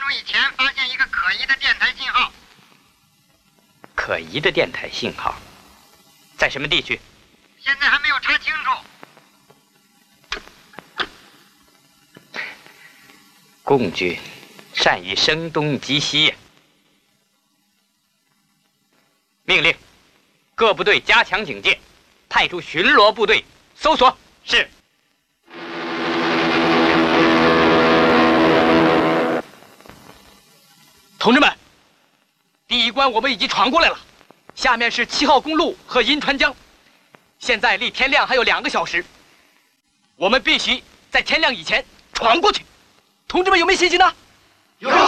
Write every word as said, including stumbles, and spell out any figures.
钟以前发现一个可疑的电台信号。 可疑的电台信号，在什么地区？ 现在还没有查清楚。 共军善于声东击西。命令各部队加强警戒，派出巡逻部队搜索。是。 同志们，第一关我们已经闯过来了，下面是七号公路和银川江。现在离天亮还有两个小时，我们必须在天亮以前闯过去。同志们有没有信心呢？ 有。